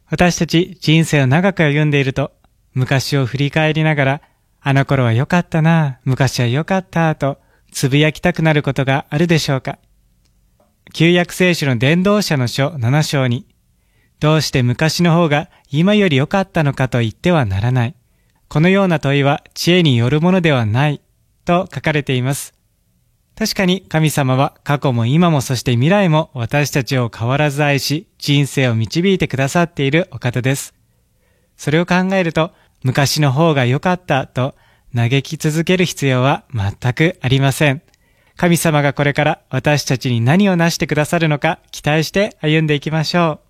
私たち人生を長く歩んでいると、昔を振り返りながら、あの頃は良かったな、昔は良かったと、つぶやきたくなることがあるでしょうか。旧約聖書の伝道者の書7章に、どうして昔の方が今より良かったのかと言ってはならない。このような問いは知恵によるものではない、と書かれています。確かに神様は過去も今もそして未来も私たちを変わらず愛し、人生を導いてくださっているお方です。それを考えると、昔の方が良かったと嘆き続ける必要は全くありません。神様がこれから私たちに何をなしてくださるのか期待して歩んでいきましょう。